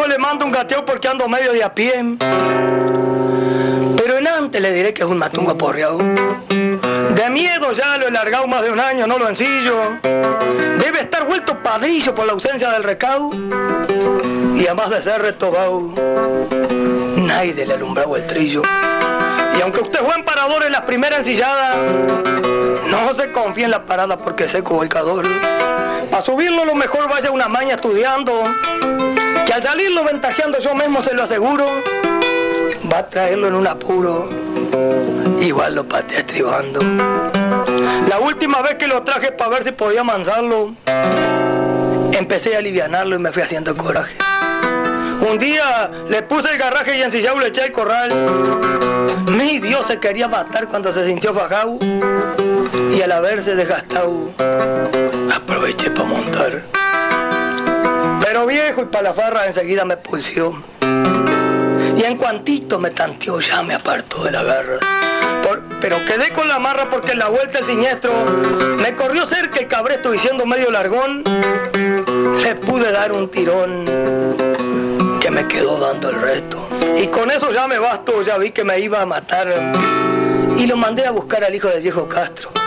hijo le mando un gateo porque ando medio de a pie. Pero en antes le diré que es un matungo aporreado. De miedo ya lo he largado más de un año, no lo ensillo. Debe estar vuelto padrillo por la ausencia del recado. Y además de ser retobado, nadie le alumbraba el trillo. Y aunque usted es buen parador en las primeras ensilladas, no se confíe en la parada porque es seco volcador. Para subirlo lo mejor vaya una maña estudiando, que al salirlo ventajeando yo mismo se lo aseguro, va a traerlo en un apuro, igual lo patea estribando. La última vez que lo traje para ver si podía amansarlo, empecé a alivianarlo y me fui haciendo coraje. Un día le puse el garraje y ensillado le eché al corral. Mi Dios, se quería matar cuando se sintió fajado. Y al haberse desgastado, aproveché para montar. Pero viejo y para la farra enseguida me pulsió. Y en cuantito me tanteó ya me apartó de la garra. Pero quedé con la marra porque en la vuelta el siniestro me corrió cerca el cabresto y siendo medio largón, le pude dar un tirón que me quedó dando el resto. Y con eso ya me basto, ya vi que me iba a matar. Y lo mandé a buscar al hijo del viejo Castro.